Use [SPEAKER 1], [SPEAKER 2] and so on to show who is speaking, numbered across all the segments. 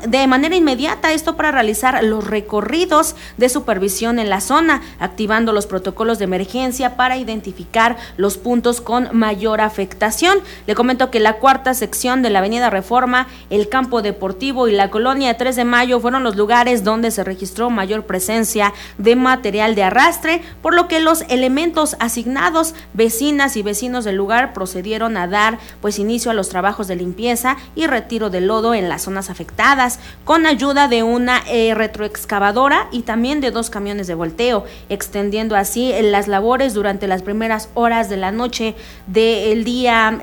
[SPEAKER 1] de manera inmediata, esto para realizar los recorridos de supervisión en la zona, activando los protocolos de emergencia para identificar los puntos con mayor afectación. Le comento que la cuarta sección de la Avenida Reforma, el Campo Deportivo y la Colonia 3 de Mayo fueron los lugares donde se registró mayor presencia de material de arrastre, por lo que los elementos asignados, vecinas y vecinos del lugar, procedieron a dar inicio a los trabajos de limpieza y retiro de lodo en las zonas afectadas, con ayuda de una retroexcavadora y también de 2 camiones de volteo, extendiendo así las labores durante las primeras horas de la noche del día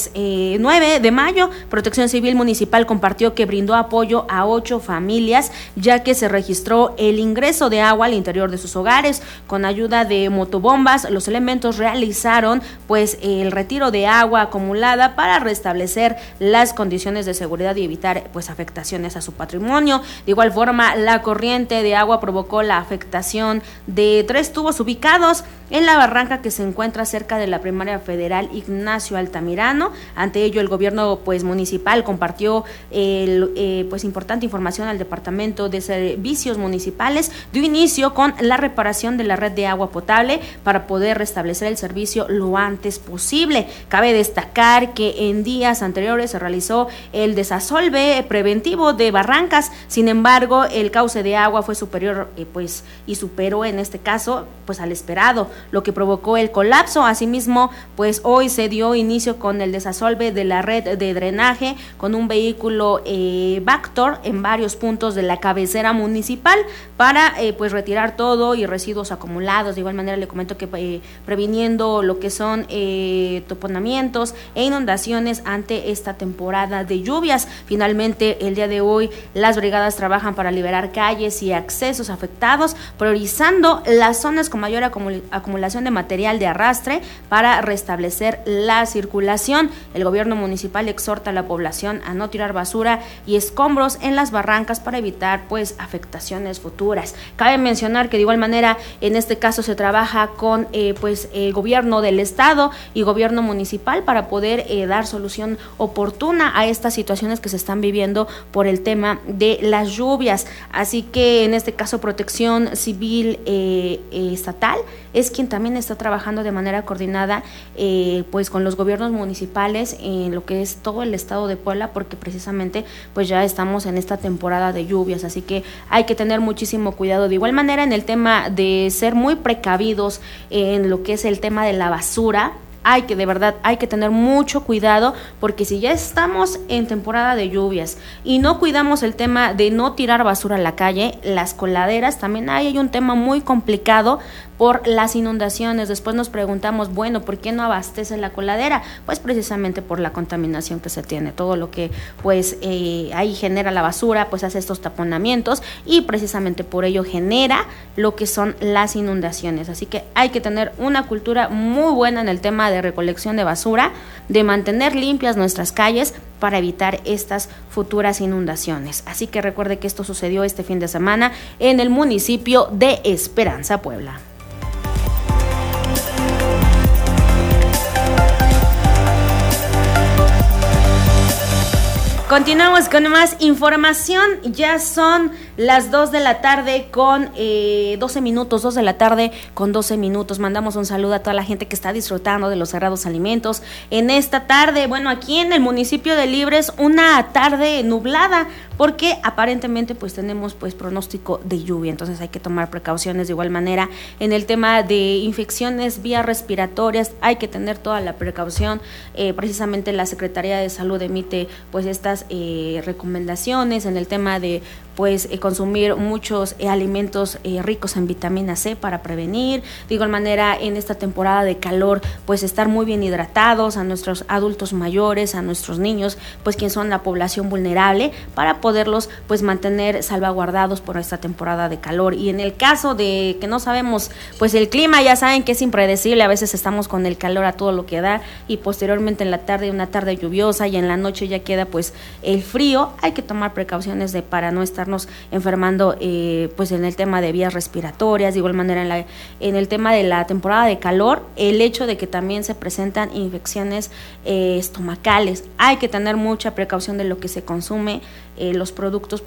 [SPEAKER 1] 9 de mayo. Protección Civil Municipal compartió que brindó apoyo a 8 familias, ya que se registró el ingreso de agua al interior de sus hogares. Con ayuda de motobombas, los elementos realizaron el retiro de agua acumulada para restablecer las condiciones de seguridad y evitar afectaciones a su patrimonio. De igual forma, la corriente de agua provocó la afectación de 3 tubos ubicados en la barranca que se encuentra cerca de la Primaria Federal Ignacio Altamirano. Ante ello, el gobierno municipal compartió importante información al Departamento de Servicios Municipales. Dio inicio con la reparación de la red de agua potable para poder restablecer el servicio lo antes posible. Cabe destacar que en días anteriores se realizó el desasolve preventivo de barrancas. Sin embargo, el cauce de agua fue superior y superó en este caso al esperado, lo que provocó el colapso. Asimismo, hoy se dio inicio con el desasolve de la red de drenaje con un vehículo Vactor en varios puntos de la cabecera municipal para retirar todo y residuos acumulados. De igual manera, le comento que previniendo lo que son toponamientos e inundaciones ante esta temporada de lluvias. Finalmente, el día de hoy, las brigadas trabajan para liberar calles y accesos afectados, priorizando las zonas con mayor acumulación de material de arrastre para restablecer la circulación. El gobierno municipal exhorta a la población a no tirar basura y escombros en las barrancas para evitar afectaciones futuras. Cabe mencionar que de igual manera en este caso se trabaja con el gobierno del estado y gobierno municipal para poder dar solución oportuna a estas situaciones que se están viviendo por el tema de las lluvias. Así que en este caso Protección Civil estatal es quien también está trabajando de manera coordinada con los gobiernos municipales en lo que es todo el estado de Puebla, porque precisamente ya estamos en esta temporada de lluvias, así que hay que tener muchísimo cuidado. De igual manera, en el tema de ser muy precavidos en lo que es el tema de la basura, hay que tener mucho cuidado, porque si ya estamos en temporada de lluvias y no cuidamos el tema de no tirar basura a la calle, las coladeras también hay un tema muy complicado por las inundaciones. Después nos preguntamos, ¿por qué no abastece la coladera? Precisamente por la contaminación que se tiene, todo lo que ahí genera la basura, hace estos taponamientos y precisamente por ello genera lo que son las inundaciones. Así que hay que tener una cultura muy buena en el tema de recolección de basura, de mantener limpias nuestras calles para evitar estas futuras inundaciones. Así que recuerde que esto sucedió este fin de semana en el municipio de Esperanza, Puebla. Continuamos con más información. Ya son las 2 de la tarde con 12 minutos, 2 de la tarde con 12 minutos. Mandamos un saludo a toda la gente que está disfrutando de los Cerrados Alimentos en esta tarde. Aquí en el municipio de Libres, una tarde nublada, porque aparentemente tenemos pronóstico de lluvia, entonces hay que tomar precauciones. De igual manera, en el tema de infecciones vías respiratorias, hay que tener toda la precaución. Precisamente la Secretaría de Salud emite estas recomendaciones en el tema de consumir muchos alimentos ricos en vitamina C para prevenir. De igual manera, en esta temporada de calor, estar muy bien hidratados, a nuestros adultos mayores, a nuestros niños, quien son la población vulnerable, para poderlos mantener salvaguardados por esta temporada de calor. Y en el caso de que no sabemos, el clima, ya saben que es impredecible, a veces estamos con el calor a todo lo que da y posteriormente en la tarde, una tarde lluviosa, y en la noche ya queda el frío. Hay que tomar precauciones para no estarnos enfermando en el tema de vías respiratorias. De igual manera, en el tema de la temporada de calor, el hecho de que también se presentan infecciones estomacales, hay que tener mucha precaución de lo que se consume, los productos